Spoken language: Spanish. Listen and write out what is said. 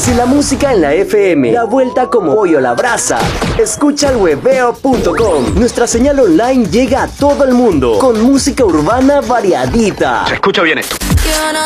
Si la música en la FM da vuelta como pollo a la brasa, escucha el webeo.com. Nuestra señal online llega a todo el mundo con música urbana variadita. Se escucha bien esto.